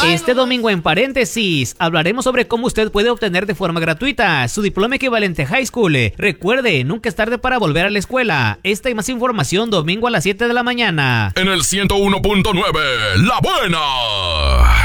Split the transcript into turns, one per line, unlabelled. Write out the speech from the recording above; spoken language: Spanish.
Este domingo en Paréntesis hablaremos sobre cómo usted puede obtener de forma gratuita su diploma equivalente High School. Recuerde, nunca es tarde para volver a la escuela. Esta y más información domingo a las 7 de la mañana.
En el 101.9, La Buena.